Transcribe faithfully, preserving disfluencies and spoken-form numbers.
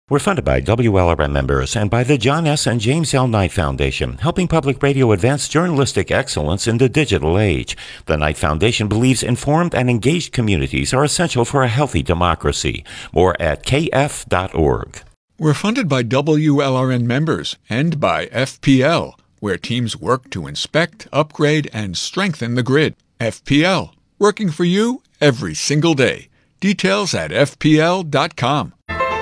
We're funded by W L R M members and by the John S. and James L. Knight Foundation, helping public radio advance journalistic excellence in the digital age. The Knight Foundation believes informed and engaged communities are essential for a healthy democracy. More at k f dot org. We're funded by W L R N members and by F P L, where teams work to inspect, upgrade, and strengthen the grid. F P L, working for you every single day. Details at f p l dot com.